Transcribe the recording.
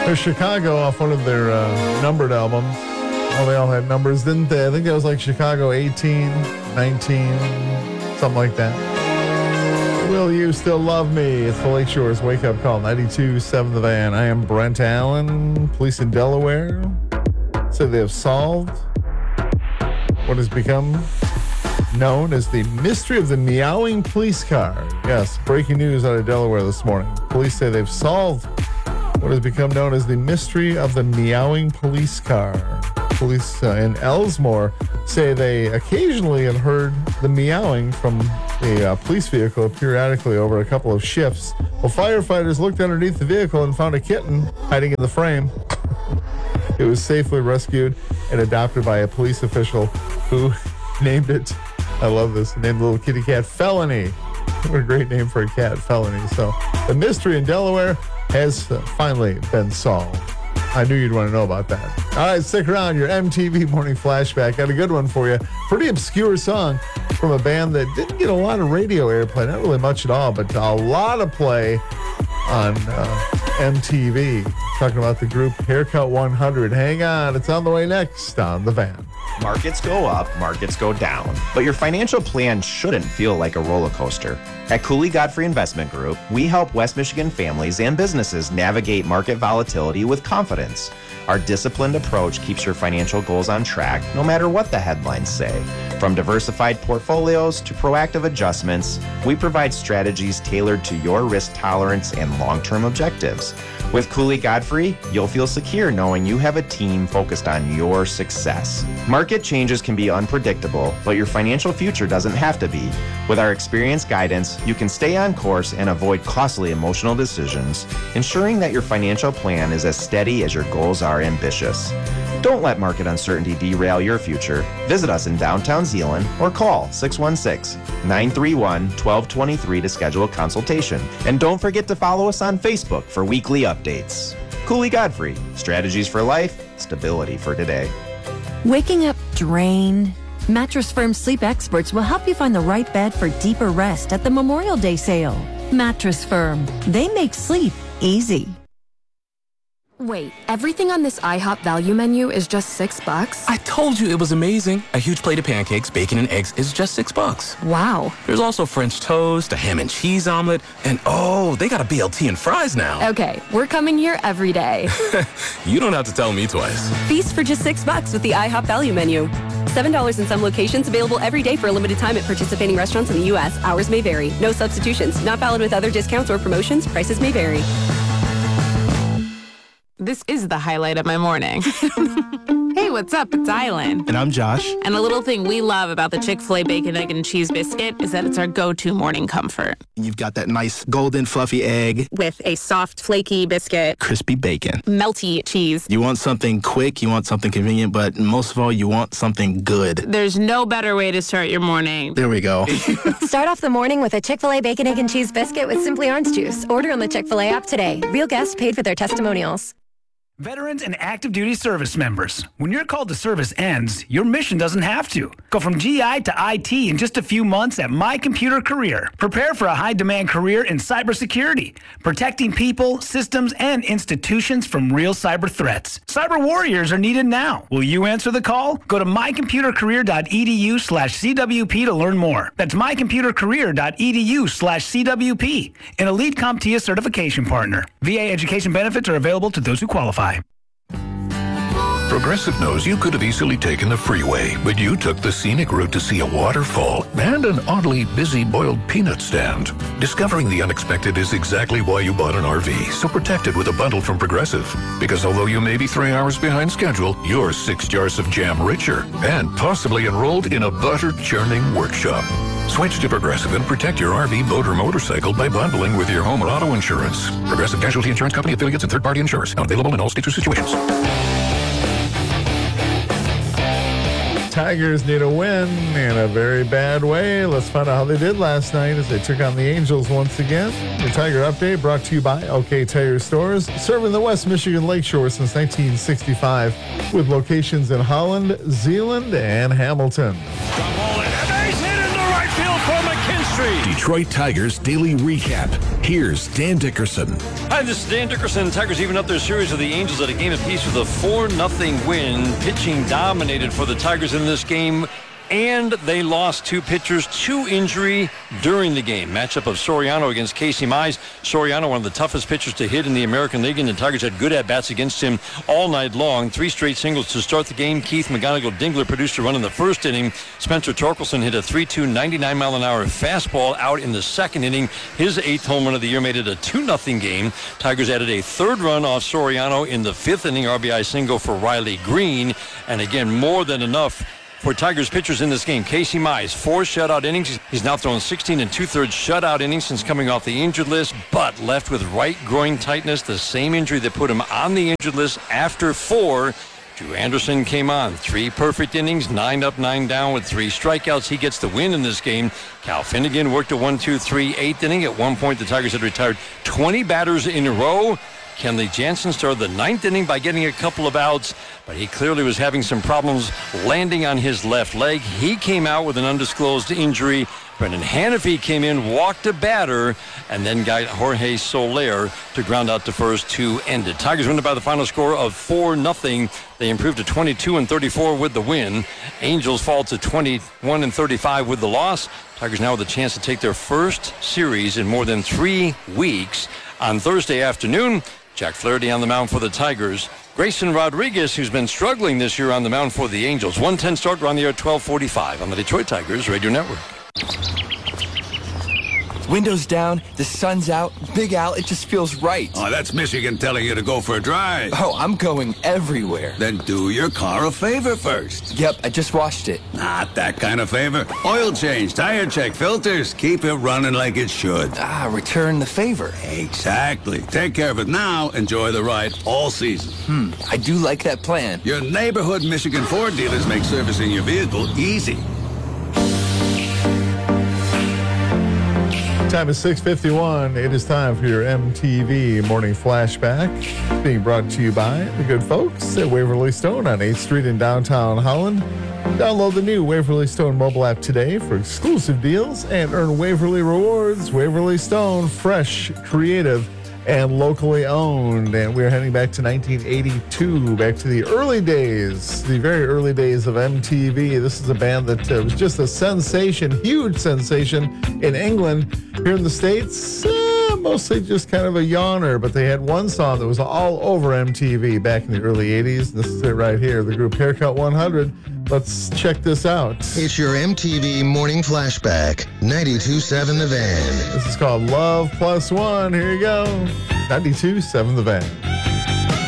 There's Chicago off one of their numbered albums. Oh, they all had numbers, didn't they? I think that was like Chicago 18, 19, something like that. Will You Still Love Me? It's the Lakeshore's Wake Up Call, 92.7 The Van. I am Brent Allen. Police in Delaware said they have solved what has become known as the mystery of the meowing police car. Yes, breaking news out of Delaware this morning. Police say they've solved what has become known as the mystery of the meowing police car. Police in Elsmore say they occasionally have heard the meowing from the police vehicle periodically over a couple of shifts. Well, firefighters looked underneath the vehicle and found a kitten hiding in the frame. It was safely rescued and adopted by a police official who named it, I love this, named the little kitty cat Felony. What a great name for a cat, Felony. So the mystery in Delaware has finally been solved. I knew you'd want to know about that. All right, stick around. Your MTV Morning Flashback. Got a good one for you. Pretty obscure song from a band that didn't get a lot of radio airplay. Not really much at all, but a lot of play on MTV. Talking about the group Haircut 100. Hang on. It's on the way next on The Van. Markets go up, markets go down, but your financial plan shouldn't feel like a roller coaster. At Cooley Godfrey Investment Group, we help West Michigan families and businesses navigate market volatility with confidence. Our disciplined approach keeps your financial goals on track no matter what the headlines say. From diversified portfolios to proactive adjustments, we provide strategies tailored to your risk tolerance and long-term objectives. With Cooley Godfrey, you'll feel secure knowing you have a team focused on your success. Market changes can be unpredictable, but your financial future doesn't have to be. With our experienced guidance, you can stay on course and avoid costly emotional decisions, ensuring that your financial plan is as steady as your goals are ambitious. Don't let market uncertainty derail your future. Visit us in downtown Zeeland or call 616-931-1223 to schedule a consultation. And don't forget to follow us on Facebook for weekly updates. Cooley Godfrey, strategies for life, stability for today. Waking up drained? Mattress Firm sleep experts will help you find the right bed for deeper rest at the Memorial Day sale. Mattress Firm, they make sleep easy. Wait, everything on this IHOP value menu is just $6? I told you it was amazing. A huge plate of pancakes, bacon, and eggs is just $6. Wow. There's also French toast, a ham and cheese omelet, and oh, they got a BLT and fries now. Okay, we're coming here every day. You don't have to tell me twice. Feast for just $6 with the IHOP value menu. $7 in some locations, available every day for a limited time at participating restaurants in the U.S. Hours may vary. No substitutions. Not valid with other discounts or promotions. Prices may vary. This is the highlight of my morning. Hey, what's up? It's Island. And I'm Josh. And a little thing we love about the Chick-fil-A Bacon, Egg, and Cheese Biscuit is that it's our go-to morning comfort. You've got that nice golden fluffy egg. With a soft, flaky biscuit. Crispy bacon. Melty cheese. You want something quick, you want something convenient, but most of all, you want something good. There's no better way to start your morning. There we go. Start off the morning with a Chick-fil-A Bacon, Egg, and Cheese Biscuit with Simply Orange Juice. Order on the Chick-fil-A app today. Real guests paid for their testimonials. Veterans and active duty service members, when your call to service ends, your mission doesn't have to. Go from GI to IT in just a few months at My Computer Career. Prepare for a high-demand career in cybersecurity, protecting people, systems, and institutions from real cyber threats. Cyber warriors are needed now. Will you answer the call? Go to mycomputercareer.edu/CWP to learn more. That's mycomputercareer.edu/CWP, an elite CompTIA certification partner. VA education benefits are available to those who qualify. Progressive knows you could have easily taken the freeway, but you took the scenic route to see a waterfall and an oddly busy boiled peanut stand. Discovering the unexpected is exactly why you bought an RV, so protect it with a bundle from Progressive. Because although you may be 3 hours behind schedule, you're 6 jars of jam richer and possibly enrolled in a butter churning workshop. Switch to Progressive and protect your RV, boat, or motorcycle by bundling with your home or auto insurance. Progressive Casualty Insurance Company, affiliates, and third-party insurers. Not available in all states or situations. Tigers need a win in a very bad way. Let's find out how they did last night as they took on the Angels once again. The Tiger Update brought to you by OK Tire Stores, serving the West Michigan Lakeshore since 1965 with locations in Holland, Zeeland, and Hamilton. Detroit Tigers Daily Recap. Here's Dan Dickerson. Hi, this is Dan Dickerson. Tigers even up their series of the Angels at a game apiece with a 4-0 win. Pitching dominated for the Tigers in this game, and they lost two pitchers to injury during the game. Matchup of Soriano against Casey Mize. Soriano, one of the toughest pitchers to hit in the American League, and the Tigers had good at-bats against him all night long. 3 straight singles to start the game. Keith McGonigal-Dingler produced a run in the first inning. Spencer Torkelson hit a 3-2, 99-mile-an-hour fastball out in the second inning. His 8th home run of the year made it a 2-0 game. Tigers added a third run off Soriano in the 5th inning. RBI single for Riley Green. And again, more than enough for Tigers pitchers in this game. Casey Mize, 4 shutout innings. He's now thrown 16 2/3 shutout innings since coming off the injured list, but left with right groin tightness, the same injury that put him on the injured list after 4. Drew Anderson came on. 3 perfect innings, 9 up, 9 down with 3 strikeouts. He gets the win in this game. Cal Finnegan worked a 1-2-3 8th inning. At one point, the Tigers had retired 20 batters in a row. Kenley Jansen started the 9th inning by getting a couple of outs, but he clearly was having some problems landing on his left leg. He came out with an undisclosed injury. Brendan Hanafy came in, walked a batter, and then got Jorge Soler to ground out to first to end it. Tigers win it by the final score of 4-0. They improved to 22-34 with the win. Angels fall to 21-35 with the loss. Tigers now with a chance to take their first series in more than 3 weeks. On Thursday afternoon, Jack Flaherty on the mound for the Tigers. Grayson Rodriguez, who's been struggling this year, on the mound for the Angels. 1:10 start, we're on the air at 12:45 on the Detroit Tigers Radio Network. Windows down, the sun's out. Big Al, it just feels right. Oh, that's Michigan telling you to go for a drive. Oh, I'm going everywhere. Then do your car a favor first. Yep, I just washed it. Not that kind of favor. Oil change, tire check, filters. Keep it running like it should. Return the favor. Exactly. Take care of it now. Enjoy the ride all season. I do like that plan. Your neighborhood Michigan Ford dealers make servicing your vehicle easy. Time is 6:51. It is time for your MTV Morning Flashback. Being brought to you by the good folks at Waverly Stone on 8th Street in downtown Holland. Download the new Waverly Stone mobile app today for exclusive deals and earn Waverly rewards. Waverly Stone, fresh, creative, and locally owned. And we're heading back to 1982, back to the early days, the very early days of MTV. This is a band that was just a sensation, huge sensation in England. Here in the States, mostly just kind of a yawner, but they had one song that was all over MTV back in the early 80s. This is it right here, the group Haircut 100. Let's check this out. It's your MTV Morning Flashback, 92.7 The Van. This is called Love Plus One. Here you go. 92.7 The Van.